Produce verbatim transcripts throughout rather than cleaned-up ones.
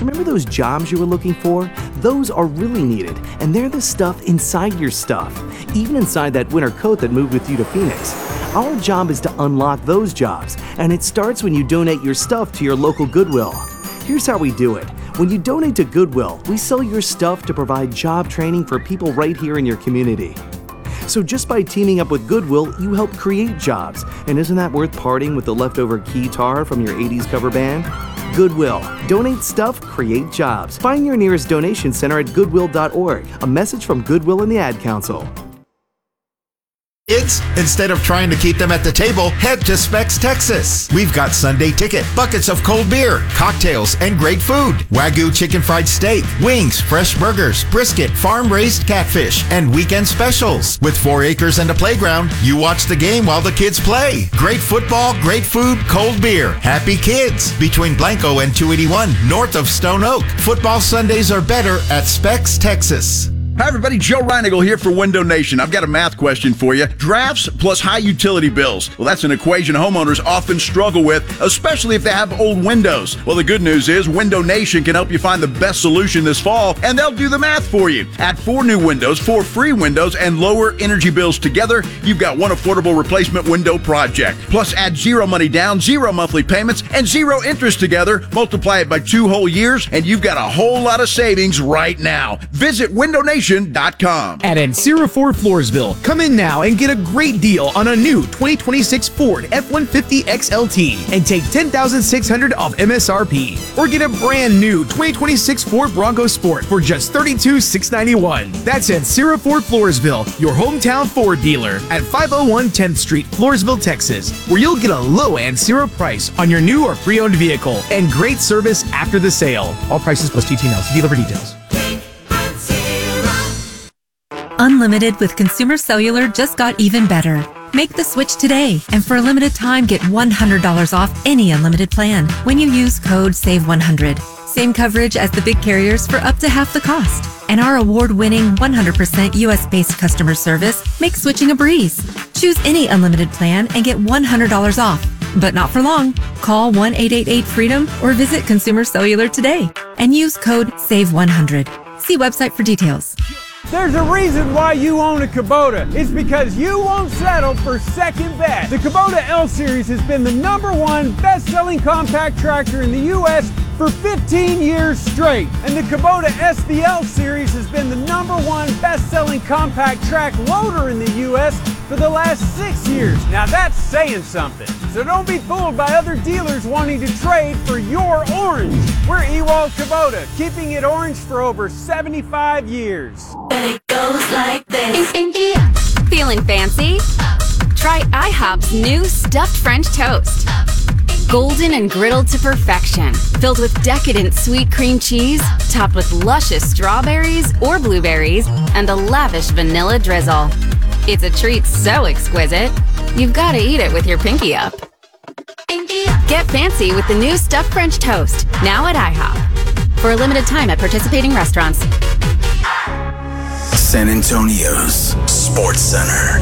Remember those jobs you were looking for? Those are really needed, and they're the stuff inside your stuff, even inside that winter coat that moved with you to Phoenix. Our job is to unlock those jobs, and it starts when you donate your stuff to your local Goodwill. Here's how we do it. When you donate to Goodwill, we sell your stuff to provide job training for people right here in your community. So just by teaming up with Goodwill, you help create jobs. And isn't that worth parting with the leftover keytar from your eighties cover band? Goodwill. Donate stuff, create jobs. Find your nearest donation center at goodwill dot org. A message from Goodwill and the Ad Council. Kids, instead of trying to keep them at the table, head to Specs Texas. We've got Sunday ticket, buckets of cold beer, cocktails, and great food. Wagyu chicken fried steak, wings, fresh burgers, brisket, farm-raised catfish, and weekend specials. With four acres and a playground, you watch the game while the kids play. Great football, great food, cold beer. Happy kids. Between Blanco and two eighty-one, north of Stone Oak. Football Sundays are better at Specs Texas. Hi, everybody. Joe Reinigal here for Window Nation. I've got a math question for you. Drafts plus high utility bills. Well, that's an equation homeowners often struggle with, especially if they have old windows. Well, the good news is Window Nation can help you find the best solution this fall, and they'll do the math for you. Add four new windows, four free windows, and lower energy bills together. You've got one affordable replacement window project. Plus, add zero money down, zero monthly payments, and zero interest together. Multiply it by two whole years, and you've got a whole lot of savings right now. Visit window nation dot com. At Ancira Ford Floresville, come in now and get a great deal on a new twenty twenty-six Ford F one fifty X L T and take ten thousand six hundred dollars off M S R P. Or get a brand new twenty twenty-six Ford Bronco Sport for just thirty-two thousand six hundred ninety-one dollars. That's Ancira Ford Floresville, your hometown Ford dealer at five oh one tenth Street, Floresville, Texas, where you'll get a low Ancira price on your new or pre-owned vehicle and great service after the sale. All prices plus T T Ls. Dealer for details. Unlimited with Consumer Cellular just got even better. Make the switch today, and for a limited time, get one hundred dollars off any unlimited plan when you use code save one hundred. Same coverage as the big carriers for up to half the cost. And our award-winning one hundred percent U S-based customer service makes switching a breeze. Choose any unlimited plan and get one hundred dollars off. But not for long. Call one eight eight eight freedom or visit Consumer Cellular today and use code save one hundred. See website for details. There's a reason why you own a Kubota. It's because you won't settle for second best. The Kubota L-Series has been the number one best-selling compact tractor in the U S for fifteen years straight. And the Kubota S V L Series has been the number one best-selling compact track loader in the U S for the last six years. Now that's saying something. So don't be fooled by other dealers wanting to trade for your orange. We're Ewald Kubota, keeping it orange for over seventy-five years. It goes like this. Feeling fancy? Try IHOP's new stuffed French toast. Golden and griddled to perfection, filled with decadent sweet cream cheese, topped with luscious strawberries or blueberries, and a lavish vanilla drizzle. It's a treat so exquisite, you've got to eat it with your pinky up. Get fancy with the new stuffed French toast, now at IHOP. For a limited time at participating restaurants. San Antonio's Sports Center.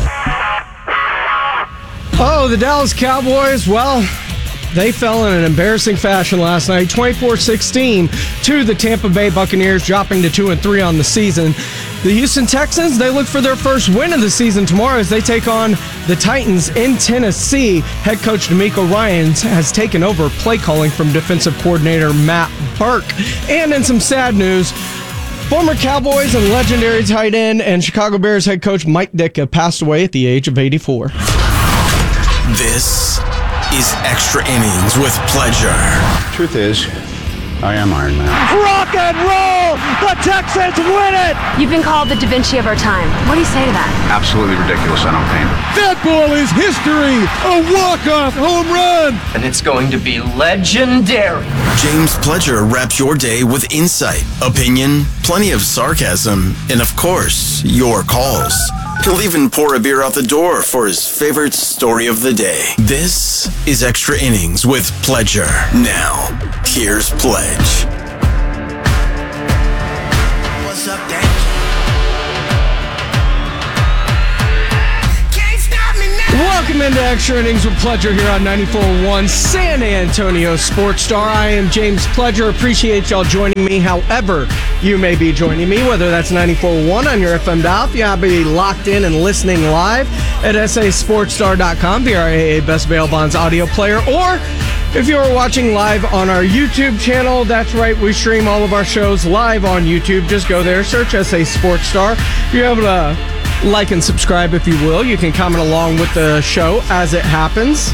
Oh, the Dallas Cowboys, well, they fell in an embarrassing fashion last night, twenty-four sixteen to the Tampa Bay Buccaneers, dropping to two and three on the season. The Houston Texans, they look for their first win of the season tomorrow as they take on the Titans in Tennessee. Head coach DeMeco Ryans has taken over play calling from defensive coordinator Matt Burke. And in some sad news, former Cowboys and legendary tight end and Chicago Bears head coach Mike Ditka passed away at the age of eighty-four. This is Extra Innings with Pleasure. Truth is, I am Iron Man. Rock and roll! The Texans win it! You've been called the Da Vinci of our time. What do you say to that? Absolutely ridiculous. I don't paint. That ball is history! A walk-off home run! And it's going to be legendary. James Pledger wraps your day with insight, opinion, plenty of sarcasm, and of course, your calls. He'll even pour a beer out the door for his favorite story of the day. This is Extra Innings with Pledger. Now, here's Pledge. What's up, Dad? Welcome into Extra Innings with Pledger here on ninety-four point one San Antonio Sports Star. I am James Pledger. Appreciate y'all joining me however you may be joining me, whether that's ninety-four point one on your F M dial, if you happen to be locked in and listening live at S A Sports Star dot com, the R A A Best Bail Bonds audio player, or if you're watching live on our YouTube channel, that's right, we stream all of our shows live on YouTube. Just go there, search S A Sports Star. You're able to like and subscribe if you will. You can comment along with the show as it happens.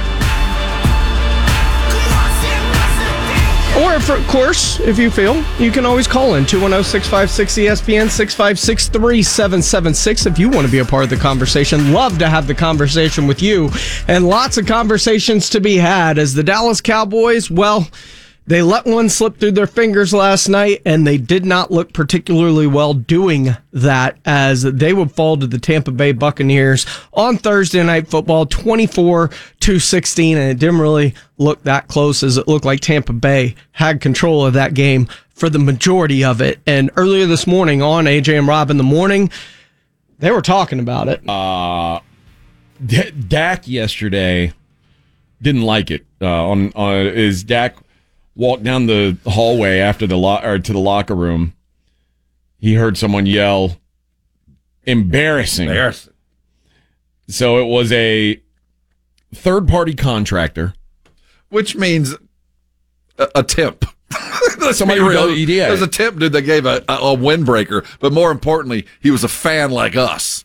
Or, if, of course, if you feel, you can always call in two one zero, six five six, E S P N, six five six, three seven seven six if you want to be a part of the conversation. Love to have the conversation with you. And lots of conversations to be had as the Dallas Cowboys, well, they let one slip through their fingers last night, and they did not look particularly well doing that as they would fall to the Tampa Bay Buccaneers on Thursday Night Football, twenty-four to sixteen, and it didn't really look that close as it looked like Tampa Bay had control of that game for the majority of it. And earlier this morning on A J and Rob in the Morning, they were talking about it. Uh, D- Dak yesterday didn't like it. Uh, on, on is Dak walked down the hallway after the lo- or to the locker room. He heard someone yell, "Embarrassing!" Embarrassing. So it was a third-party contractor, which means a, a tip. Somebody be real. Who, yeah. There's a tip dude that gave a, a, a windbreaker, but more importantly, he was a fan like us.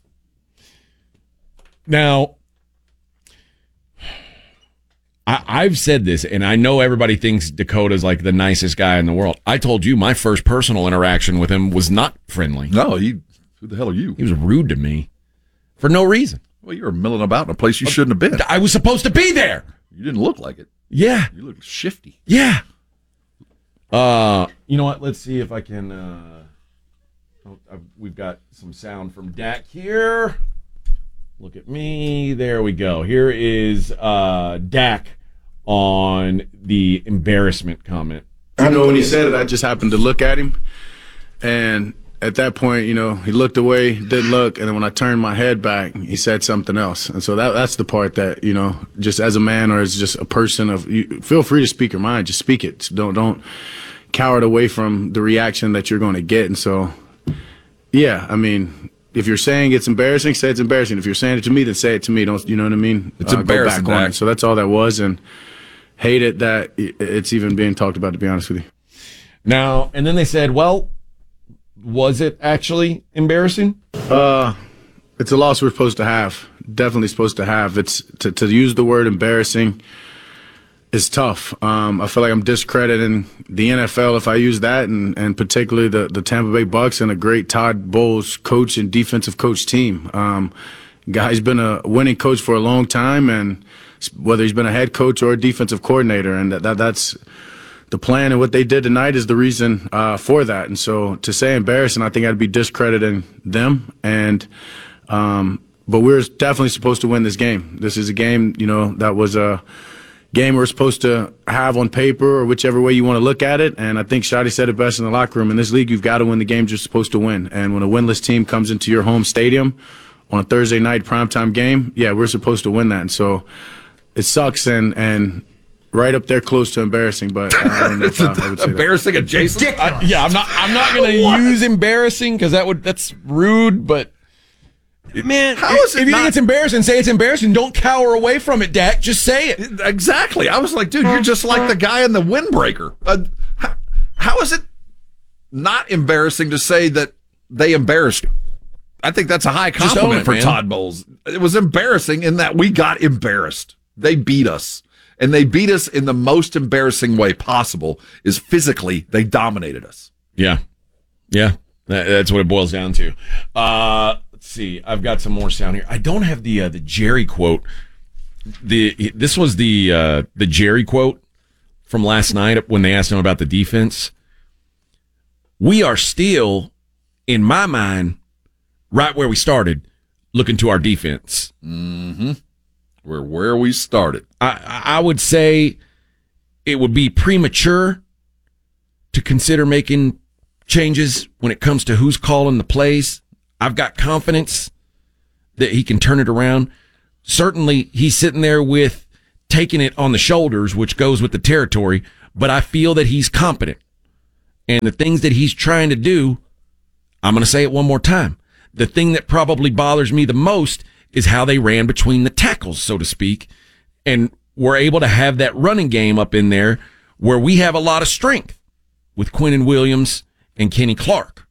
Now, I, I've said this, and I know everybody thinks Dakota's like the nicest guy in the world. I told you my first personal interaction with him was not friendly. No, he. Who the hell are you? He was rude to me for no reason. Well, you were milling about in a place you shouldn't have been. I was supposed to be there. You didn't look like it. Yeah. You look shifty. Yeah. Uh, you know what? Let's see if I can. Uh, oh, I've, we've got some sound from Dak here. Look at me. There we go. Here is uh, Dak on the embarrassment comment. I know when he said it, I just happened to look at him, and at that point, you know, he looked away, didn't look, and then when I turned my head back, he said something else. And so that that's the part that, you know, just as a man or as just a person of, you feel free to speak your mind, just speak it. Don't don't cower it away from the reaction that you're going to get. And so, yeah, I mean, if you're saying it's embarrassing, say it's embarrassing. If you're saying it to me, then say it to me. Don't, you know what I mean? It's uh, embarrassing. Go back on it. So that's all that was, and hate it that it's even being talked about, to be honest with you. Now, and then they said, well, was it actually embarrassing? Uh, it's a loss we're supposed to have. Definitely supposed to have. It's to, to use the word embarrassing is tough. Um, I feel like I'm discrediting the N F L if I use that, and, and particularly the, the Tampa Bay Bucks and a great Todd Bowles coach and defensive coach team. Um, guy's been a winning coach for a long time, and whether he's been a head coach or a defensive coordinator, and that, that that's the plan, and what they did tonight is the reason uh, for that. And so to say embarrassing, I think I'd be discrediting them. And um, but we're definitely supposed to win this game. This is a game, you know, that was a game we're supposed to have on paper, or whichever way you want to look at it. And I think Shotty said it best in the locker room. In this league, you've got to win the games you're supposed to win. And when a winless team comes into your home stadium on a Thursday night primetime game, yeah, we're supposed to win that. And so it sucks, and and right up there close to embarrassing, but I don't know if I, I would say embarrassing that. adjacent. I, yeah, I'm not. I'm not going to use embarrassing because that would that's rude. But man, how is it if you not- think it's embarrassing, say it's embarrassing. Don't cower away from it, Dak. Just say it. Exactly. I was like, dude, you're just like the guy in the windbreaker. Uh, how, how is it not embarrassing to say that they embarrassed you? I think that's a high Just own compliment it, for man. Todd Bowles. It was embarrassing in that we got embarrassed. They beat us. And they beat us in the most embarrassing way possible, is physically they dominated us. Yeah, yeah, that, that's what it boils down to. Uh, let's see, I've got some more sound here. I don't have the uh, the Jerry quote. The this was the uh, the Jerry quote from last night when they asked him about the defense. We are still, in my mind, right where we started, looking to our defense. Mm-hmm. We're where we started. I, I would say it would be premature to consider making changes when it comes to who's calling the plays. I've got confidence that he can turn it around. certainly he's sitting there with taking it on the shoulders, which goes with the territory, but I feel that he's competent. And the things that he's trying to do, I'm going to say it one more time. The thing that probably bothers me the most is how they ran between the tackles, so to speak, and were able to have that running game up in there where we have a lot of strength with Quinnen Williams and Kenny Clark.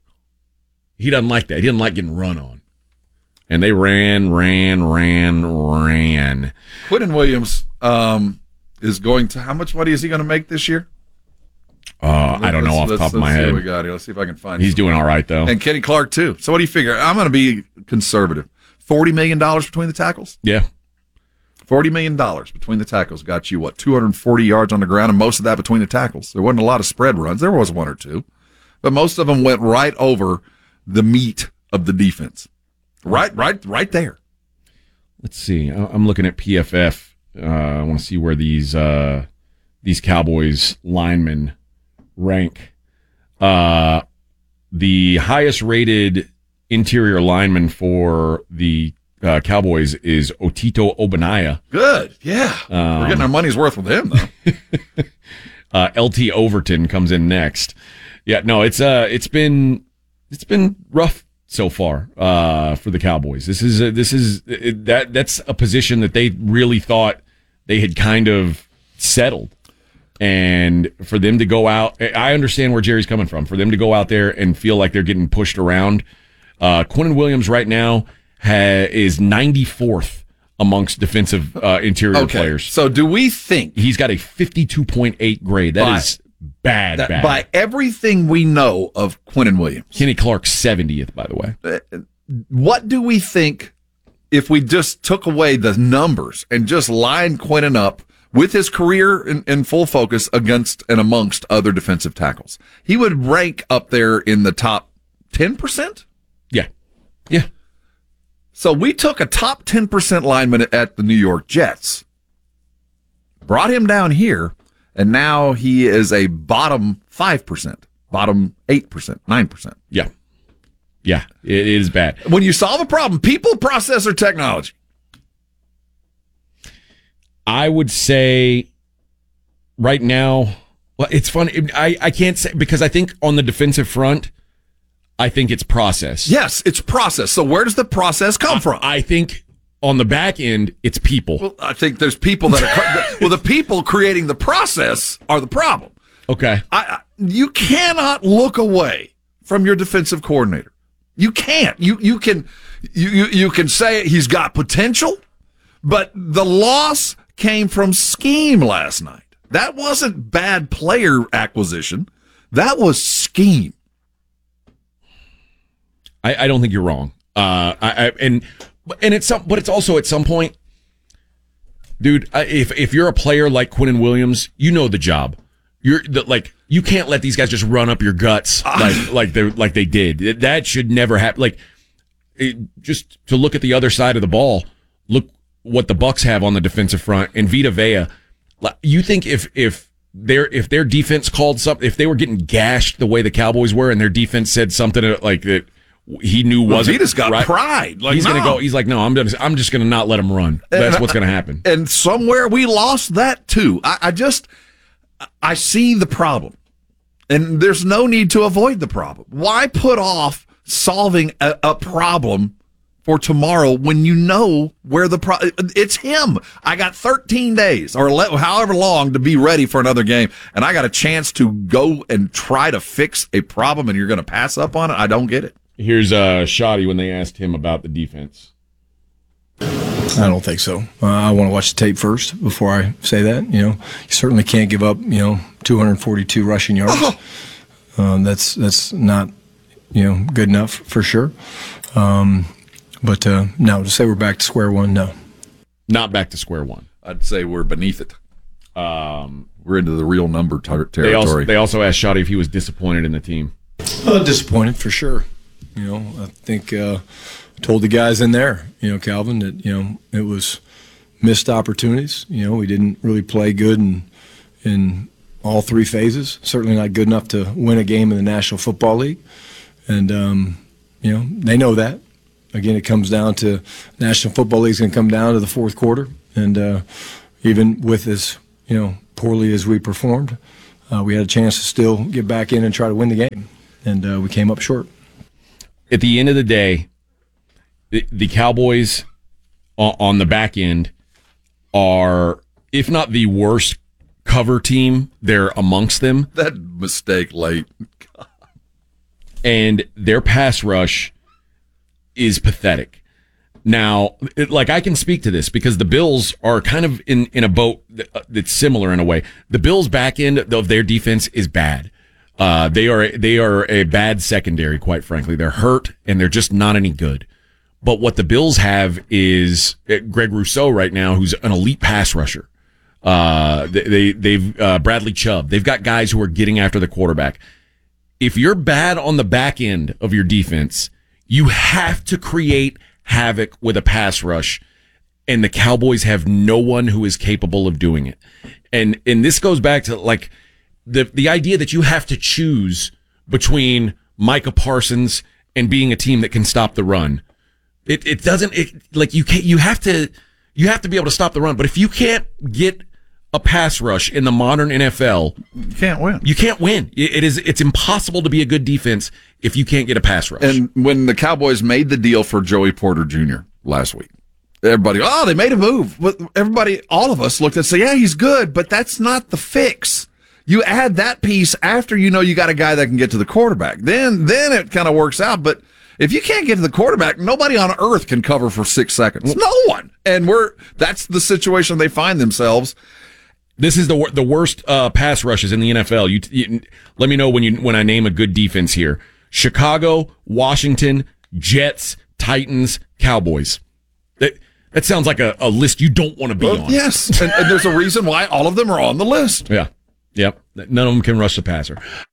He doesn't like that. He doesn't like getting run on. And they ran, ran, ran, ran. Quinnen Williams um, is going to, how much money is he going to make this year? Uh, I don't know off the top of my let's see head. what we got here. Let's see if I can find He's some. doing all right, though. And Kenny Clark, too. So what do you figure? I'm going to be conservative. forty million dollars between the tackles? Yeah. forty million dollars between the tackles got you, what, two hundred forty yards on the ground, and most of that between the tackles. There wasn't a lot of spread runs. There was one or two. But most of them went right over the meat of the defense. Right, right, right there. Let's see. I'm looking at P F F. Uh, I want to see where these uh, these Cowboys linemen rank. Uh, the highest rated interior lineman for the uh, Cowboys is Otito Ogbonnaya. Good, yeah. Um, We're getting our money's worth with him, though. uh, L T Overton comes in next. Yeah, no, it's uh, it's been it's been rough so far uh, for the Cowboys. This is a, this is it, that that's a position that they really thought they had kind of settled. And for them to go out, I understand where Jerry's coming from. For them to go out there and feel like they're getting pushed around. Uh, Quinnen Williams right now ha- is ninety-fourth amongst defensive uh, interior okay. players. So do we think he's got a fifty-two point eight grade? That by, is bad, that, bad. By everything we know of Quinnen Williams. Kenny Clark seventieth, by the way. Uh, what do we think if we just took away the numbers and just lined Quinnen up with his career in, in full focus against and amongst other defensive tackles? He would rank up there in the top ten percent? Yeah. Yeah. So we took a top ten percent lineman at the New York Jets, brought him down here, and now he is a bottom five percent, bottom eight percent, nine percent. Yeah. Yeah, it is bad. When you solve a problem, people, process, or technology? I would say right now, well, it's funny. I, I can't say, because I think on the defensive front, I think it's process. Yes, it's process. So where does the process come I, from? I think on the back end, it's people. Well, I think there's people that are, well, the people creating the process are the problem. Okay. I, I, you cannot look away from your defensive coordinator. You can't. You you can you, you, you can say he's got potential, but the loss came from scheme last night. That wasn't bad player acquisition. That was scheme. I, I don't think you're wrong. Uh, I, I and and it's some, but it's also at some point, dude. If if you're a player like Quinnen Williams, you know the job. You're the, like you can't let these guys just run up your guts like like they like they did. That should never happen. Like it, just to look at the other side of the ball, look what the Bucs have on the defensive front and Vita Vea. You think if if their if their defense called something, if they were getting gashed the way the Cowboys were, and their defense said something like that he knew well, wasn't Vita's got right, pride. Like, he's no. gonna go. He's like, no, I'm gonna I'm just gonna not let him run. That's and, what's gonna happen. And somewhere we lost that too. I, I just. I see the problem, and there's no need to avoid the problem. Why put off solving a, a problem for tomorrow when you know where the pro- it's him? I got thirteen days or le- however long to be ready for another game, and I got a chance to go and try to fix a problem, and you're going to pass up on it? I don't get it. Here's uh, Shoddy when they asked him about the defense. I don't think so. Uh, I want to watch the tape first before I say that. You know, you certainly can't give up, you know, two hundred forty-two rushing yards. Oh. Um, that's that's not, you know, good enough for sure. Um, but uh, no, to say we're back to square one, no. Not back to square one. I'd say we're beneath it. Um, we're into the real number ter- territory. They also, they also asked Shoddy if he was disappointed in the team. Uh, disappointed for sure. You know, I think. Uh, Told the guys in there, you know, Calvin, that, you know, it was missed opportunities. You know, we didn't really play good in, in all three phases. Certainly not good enough to win a game in the National Football League. And, um, you know, they know that. again, it comes down to National Football League's going to come down to the fourth quarter, and uh, even with as you know poorly as we performed, uh, we had a chance to still get back in and try to win the game, and uh, we came up short. At the end of the day, the, the Cowboys on the back end are, if not the worst cover team, they're amongst them. That mistake late. God. And their pass rush is pathetic. Now, it, like I can speak to this because the Bills are kind of in, in a boat that's similar in a way. The Bills' back end of their defense is bad. Uh, they are they are a bad secondary, quite frankly. They're hurt and they're just not any good. But what the Bills have is Greg Rousseau right now, who's an elite pass rusher. Uh, they, they've, uh, Bradley Chubb. They've got guys who are getting after the quarterback. If you're bad on the back end of your defense, you have to create havoc with a pass rush. And the Cowboys have no one who is capable of doing it. And, and this goes back to like the, the idea that you have to choose between Micah Parsons and being a team that can stop the run. It it doesn't it like you can't you have to you have to be able to stop the run, but if you can't get a pass rush in the modern N F L, you can't win. You can't win. It, it is it's impossible to be a good defense if you can't get a pass rush. And when the Cowboys made the deal for Joey Porter Junior last week, everybody, oh, they made a move. But everybody, all of us looked and said, yeah, he's good, but that's not the fix. You add that piece after you know you got a guy that can get to the quarterback. Then then it kind of works out, but if you can't get to the quarterback, nobody on earth can cover for six seconds. No one. And we're that's the situation they find themselves. This is the the worst uh, pass rushes in the N F L. You, you let me know when you when I name a good defense here. Chicago, Washington, Jets, Titans, Cowboys. That that sounds like a, a list you don't want to be well, on. Yes, and, and there's a reason why all of them are on the list. Yeah. Yep. None of them can rush the passer.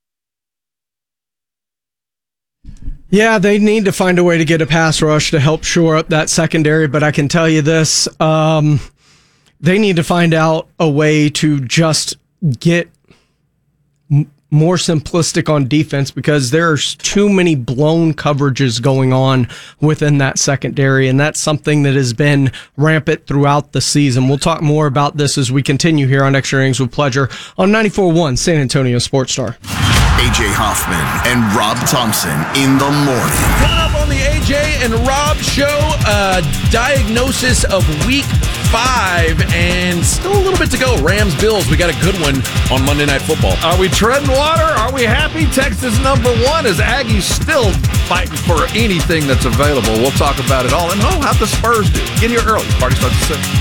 Yeah, they need to find a way to get a pass rush to help shore up that secondary, but I can tell you this, um, they need to find out a way to just get m- more simplistic on defense because there's too many blown coverages going on within that secondary, and that's something that has been rampant throughout the season. We'll talk more about this as we continue here on Extra Innings with Pleasure on ninety-four point one San Antonio Sports Star. A J Hoffman and Rob Thompson in the morning. Coming up on the A J and Rob show, uh, diagnosis of week five, and still a little bit to go. Rams Bills, we got a good one on Monday Night Football. Are we treading water? Are we happy? Texas number one is Aggies still fighting for anything that's available. We'll talk about it all. And oh, how'd the Spurs do? Get here early. Party starts at six.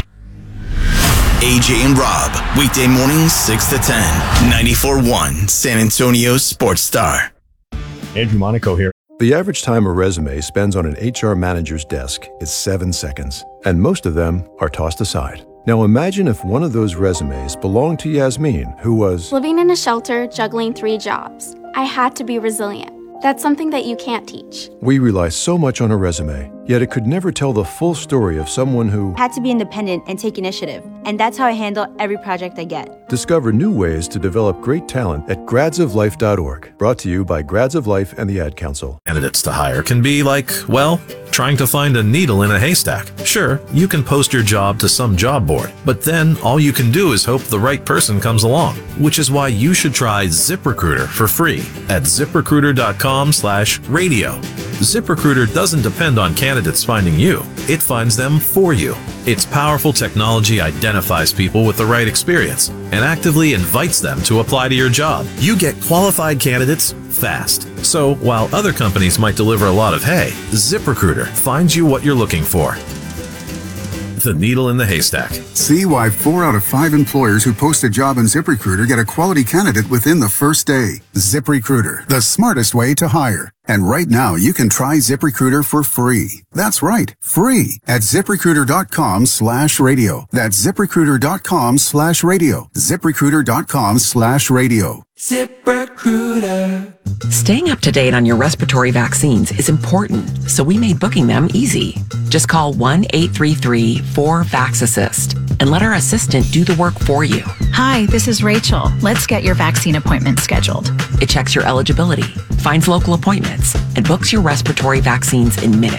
A J and Rob, weekday mornings six to ten, ninety-four point one San Antonio Sports Star. Andrew Monaco here. The average time a resume spends on an H R manager's desk is seven seconds, and most of them are tossed aside. Now imagine if one of those resumes belonged to Yasmin, who was living in a shelter, juggling three jobs. I had to be resilient. That's something that you can't teach. We rely so much on a resume, yet it could never tell the full story of someone who had to be independent and take initiative. And that's how I handle every project I get. Discover new ways to develop great talent at grads of life dot org. Brought to you by Grads of Life and the Ad Council. Candidates to hire can be like, well, trying to find a needle in a haystack. Sure, you can post your job to some job board, but then all you can do is hope the right person comes along, which is why you should try ZipRecruiter for free at zip recruiter dot com slash radio. ZipRecruiter doesn't depend on candidates finding you. It finds them for you. Its powerful technology identifies people with the right experience and actively invites them to apply to your job. You get qualified candidates fast. So while other companies might deliver a lot of hay, ZipRecruiter finds you what you're looking for. The needle in the haystack. See why four out of five employers who post a job in ZipRecruiter get a quality candidate within the first day. ZipRecruiter, the smartest way to hire. And right now, you can try ZipRecruiter for free. That's right, free at ZipRecruiter.com slash radio. That's ZipRecruiter.com slash radio. ZipRecruiter.com slash radio. ZipRecruiter. Staying up to date on your respiratory vaccines is important, so we made booking them easy. Just call one eight three three four VAX-ASSIST and let our assistant do the work for you. Hi, this is Rachel. Let's get your vaccine appointment scheduled. It checks your eligibility, finds local appointments, and books your respiratory vaccines in minutes.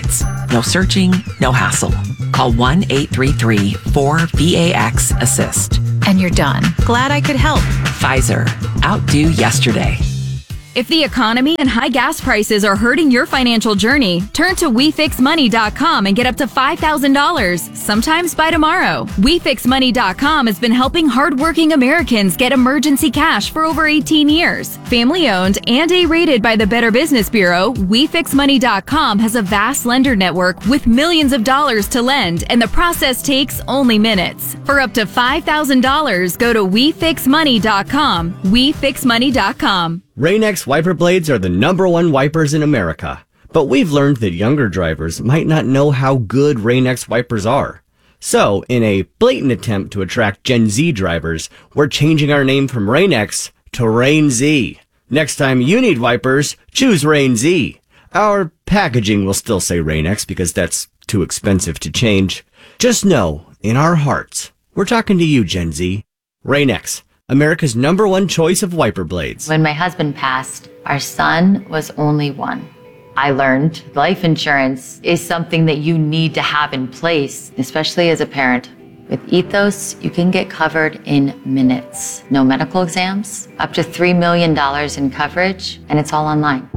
No searching, no hassle. Call one eight three three, four, V A X, assist. And you're done. Glad I could help. Pfizer. Outdo yesterday. If the economy and high gas prices are hurting your financial journey, turn to we fix money dot com and get up to five thousand dollars, sometimes by tomorrow. we fix money dot com has been helping hardworking Americans get emergency cash for over eighteen years. Family owned and A-rated by the Better Business Bureau, we fix money dot com has a vast lender network with millions of dollars to lend, and the process takes only minutes. For up to five thousand dollars, go to we fix money dot com. we fix money dot com. Rain-X wiper blades are the number one wipers in America, but we've learned that younger drivers might not know how good Rain-X wipers are. So, in a blatant attempt to attract Gen Z drivers, we're changing our name from Rain-X to Rain-Z. Next time you need wipers, choose Rain-Z. Our packaging will still say Rain-X because that's too expensive to change. Just know, in our hearts, we're talking to you, Gen Z. Rain-X, America's number one choice of wiper blades. When my husband passed, our son was only one. I learned life insurance is something that you need to have in place, especially as a parent. With Ethos, you can get covered in minutes. No medical exams, up to three million dollars in coverage, and it's all online.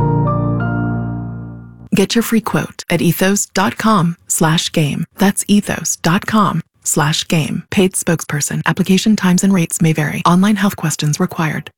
Get your free quote at ethos.com slash game. That's ethos.com slash game. Paid spokesperson. Application times and rates may vary. Online health questions required.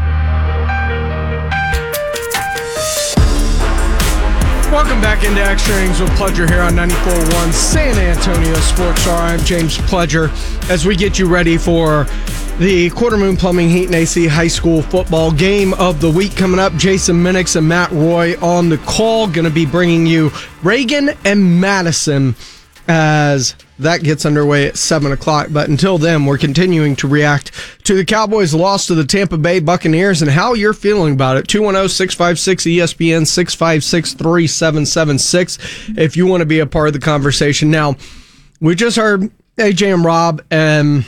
Welcome back into Extra Innings with Pledger here on ninety-four point one San Antonio Sports Star. I'm James Pledger as we get you ready for the Quarter Moon Plumbing Heat and A C High School football game of the week coming up. Jason Minix and Matt Roy on the call. Going to be bringing you Reagan and Madison as that gets underway at seven o'clock. But until then, we're continuing to react to the Cowboys' loss to the Tampa Bay Buccaneers and how you're feeling about it. two one zero, six five six, E S P N, six five six, three seven seven six if you want to be a part of the conversation. Now, we just heard A J and Rob and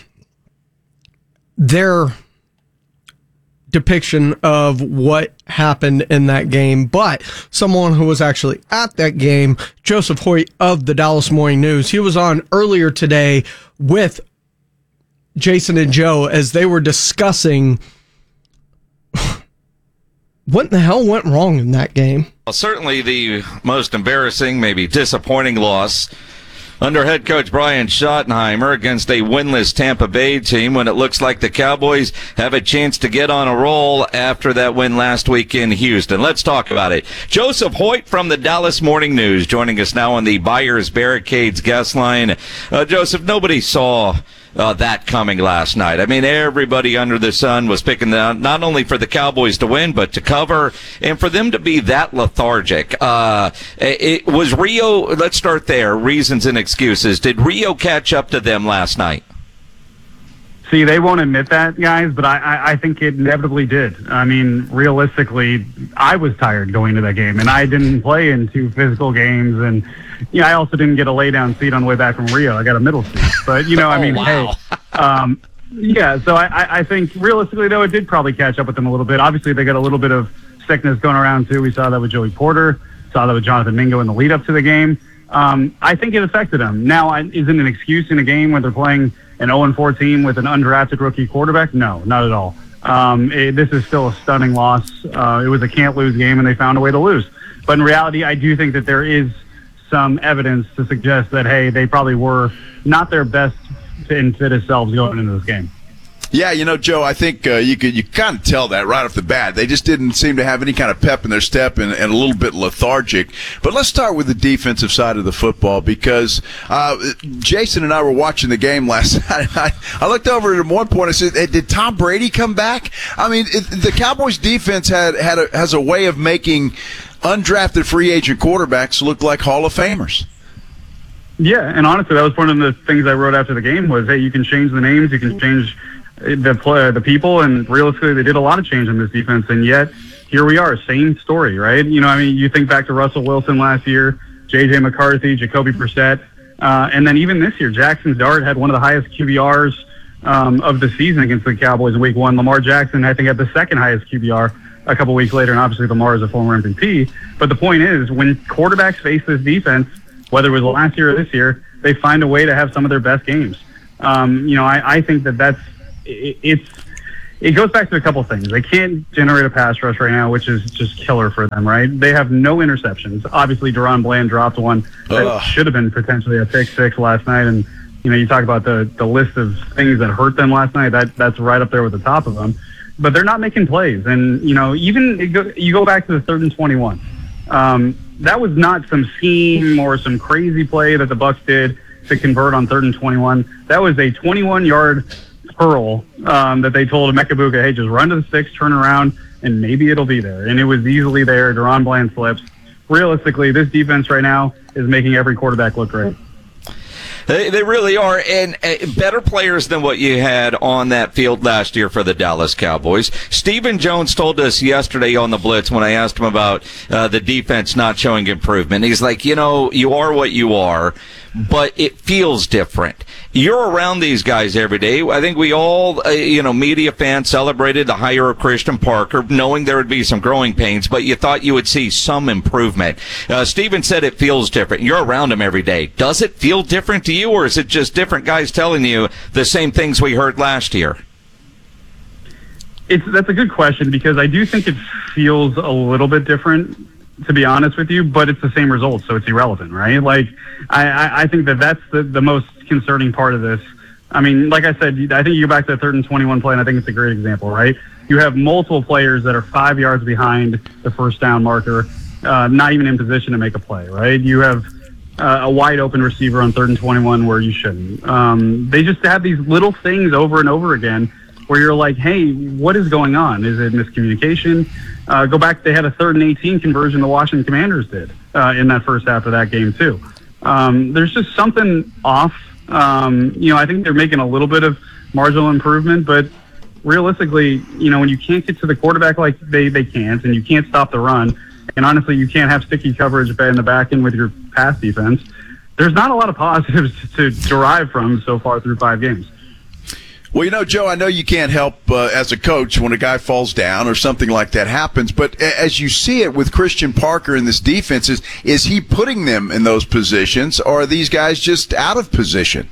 their depiction of what happened in that game, but someone who was actually at that game, Joseph Hoyt of the Dallas Morning News, he was on earlier today with Jason and Joe as they were discussing what in the hell went wrong in that game. Well, certainly the most embarrassing, maybe disappointing loss under head coach Brian Schottenheimer against a winless Tampa Bay team when it looks like the Cowboys have a chance to get on a roll after that win last week in Houston. Let's talk about it. Joseph Hoyt from the Dallas Morning News joining us now on the Buyers Barricades guest line. Uh, Joseph, nobody saw Uh, that coming last night. I mean, everybody under the sun was picking the, not only for the Cowboys to win, but to cover, and for them to be that lethargic. Uh, it, was Rio, let's start there, reasons and excuses. Did Rio catch up to them last night? See, they won't admit that, guys, but I, I, I think it inevitably did. I mean, realistically, I was tired going to that game, and I didn't play in two physical games, and yeah, I also didn't get a lay-down seat on the way back from Rio. I got a middle seat. But, you know, oh, I mean, wow. hey, um, yeah, so I, I think realistically, though, it did probably catch up with them a little bit. Obviously, they got a little bit of sickness going around, too. We saw that with Joey Porter, saw that with Jonathan Mingo in the lead-up to the game. Um, I think it affected them. Now, is it an excuse in a game when they're playing an oh and four team with an undrafted rookie quarterback? No, not at all. Um, it, this is still a stunning loss. Uh, it was a can't-lose game, and they found a way to lose. But in reality, I do think that there is some evidence to suggest that, hey, they probably were not their best and fittest selves going into this game. Yeah, you know, Joe, I think uh, you could you kind of tell that right off the bat. They just didn't seem to have any kind of pep in their step and, and a little bit lethargic. But let's start with the defensive side of the football because uh, Jason and I were watching the game last night. I, I looked over at one point and said, hey, did Tom Brady come back? I mean, it, the Cowboys defense had, had a, has a way of making undrafted free agent quarterbacks look like Hall of Famers. Yeah, and honestly, that was one of the things I wrote after the game was, hey, you can change the names, you can change the play, the people, and realistically, they did a lot of change in this defense, and yet here we are, same story, right? You know, I mean, you think back to Russell Wilson last year, J J McCarthy, Jacoby Brissett, uh, and then even this year, Jackson Dart had one of the highest Q B Rs um, of the season against the Cowboys in week one. Lamar Jackson, I think, had the second highest Q B R a couple weeks later, and obviously Lamar is a former M V P. But the point is, when quarterbacks face this defense, whether it was last year or this year, they find a way to have some of their best games. Um, you know, I, I think that that's it, it's it goes back to a couple things. They can't generate a pass rush right now, which is just killer for them, right? They have no interceptions. Obviously, DaRon Bland dropped one that Ugh. should have been potentially a pick six last night, and you know, you talk about the the list of things that hurt them last night. That that's right up there with the top of them. But they're not making plays, and you know, even it go, you go back to the third and twenty-one. Um, that was not some scheme or some crazy play that the Bucs did to convert on third and twenty-one. That was a twenty-one-yard curl um, that they told Emeka Egbuka, hey, just run to the sticks, turn around, and maybe it'll be there. And it was easily there. DaRon Bland slips. Realistically, this defense right now is making every quarterback look great. They, they really are, and uh, better players than what you had on that field last year for the Dallas Cowboys. Stephen Jones told us yesterday on the Blitz when I asked him about uh, the defense not showing improvement. He's like, you know, you are what you are, but it feels different. You're around these guys every day. I think we all, uh, you know, media fans celebrated the hire of Christian Parker, knowing there would be some growing pains, but you thought you would see some improvement. Uh, Stephen said it feels different. You're around him every day. Does it feel different to you, or is it just different guys telling you the same things we heard last year? It's that's a good question, because I do think it feels a little bit different, to be honest with you, but it's the same results, so it's irrelevant, right? Like, I, I, I think that that's the, the most concerning part of this. I mean, like I said, I think you go back to the third and twenty-one play, and I think it's a great example, right? You have multiple players that are five yards behind the first down marker, uh, not even in position to make a play, right? You have uh, a wide open receiver on third and twenty-one where you shouldn't. Um, they just have these little things over and over again where you're like, hey, what is going on? Is it miscommunication? Uh, go back, they had a third and eighteen conversion the Washington Commanders did uh, in that first half of that game too. Um, there's just something off. Um, you know, I think they're making a little bit of marginal improvement, but realistically, you know, when you can't get to the quarterback like they, they can't, and you can't stop the run, and honestly, you can't have sticky coverage in the back end with your pass defense, there's not a lot of positives to derive from so far through five games. Well, you know, Joe, I know you can't help uh, as a coach when a guy falls down or something like that happens, but as you see it with Christian Parker in this defense, is, is he putting them in those positions, or are these guys just out of position?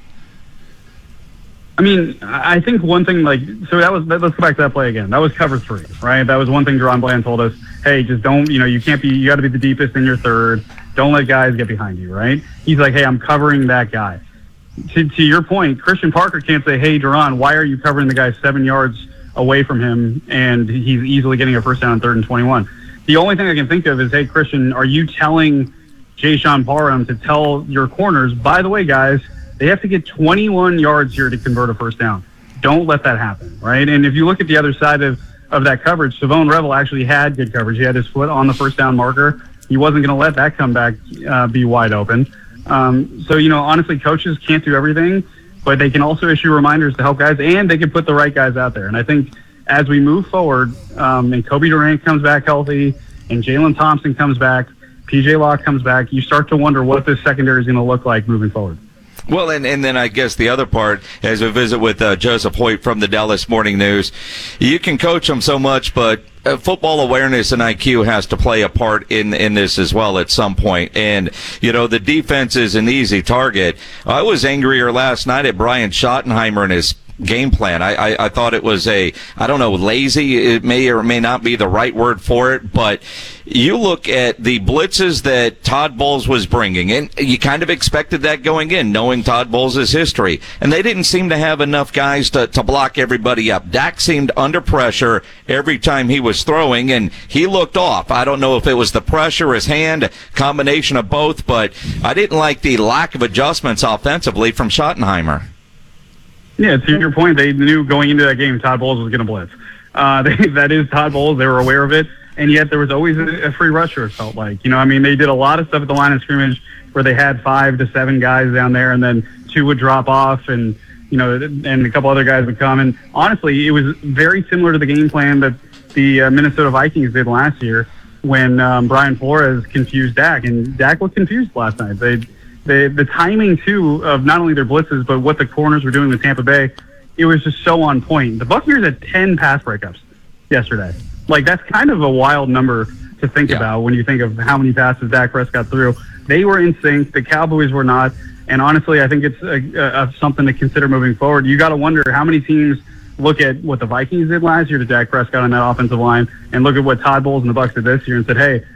I mean, I think one thing, like, so that was, let's go back to that play again. That was cover three, right? That was one thing DaRon Bland told us, hey, just don't, you know, you can't be, you got to be the deepest in your third. Don't let guys get behind you, right? He's like, hey, I'm covering that guy. To, to your point, Christian Parker can't say, hey, DaRon, why are you covering the guy seven yards away from him and he's easily getting a first down on third and twenty-one? The only thing I can think of is, hey, Christian, are you telling Jayshawn Parham to tell your corners, by the way, guys, they have to get twenty-one yards here to convert a first down. Don't let that happen, right? And if you look at the other side of, of that coverage, Savone Revel actually had good coverage. He had his foot on the first down marker. He wasn't going to let that comeback uh, be wide open. Um, so, you know, honestly, coaches can't do everything, but they can also issue reminders to help guys, and they can put the right guys out there. And I think as we move forward, um, and Kobe Durant comes back healthy, and Jalen Thompson comes back, P J Locke comes back, you start to wonder what this secondary is going to look like moving forward. Well, and, and then I guess the other part, as we visit with uh, Joseph Hoyt from the Dallas Morning News, you can coach them so much, but uh, football awareness and I Q has to play a part in, in this as well at some point. And, you know, the defense is an easy target. I was angrier last night at Brian Schottenheimer and his game plan. I, I, I thought it was a, I don't know, lazy. It may or may not be the right word for it, but you look at the blitzes that Todd Bowles was bringing, and you kind of expected that going in, knowing Todd Bowles' history, and they didn't seem to have enough guys to, to block everybody up. Dak seemed under pressure every time he was throwing, and he looked off. I don't know if it was the pressure, his hand, combination of both, but I didn't like the lack of adjustments offensively from Schottenheimer. Yeah, to your point, they knew going into that game Todd Bowles was going to blitz. Uh, they, that is Todd Bowles. They were aware of it, and yet there was always a, a free rusher, it felt like. You know, I mean, they did a lot of stuff at the line of scrimmage where they had five to seven guys down there, and then two would drop off, and, you know, and a couple other guys would come. And honestly, it was very similar to the game plan that the uh, Minnesota Vikings did last year when um, Brian Flores confused Dak, and Dak was confused last night. They The the timing, too, of not only their blitzes, but what the corners were doing with Tampa Bay, it was just so on point. The Buccaneers had ten pass breakups yesterday. Like, that's kind of a wild number to think yeah. about when you think of how many passes Dak Prescott threw. They were in sync. The Cowboys were not. And honestly, I think it's a, a, a something to consider moving forward. You got to wonder how many teams look at what the Vikings did last year to Dak Prescott on that offensive line and look at what Todd Bowles and the Bucs did this year and said, hey,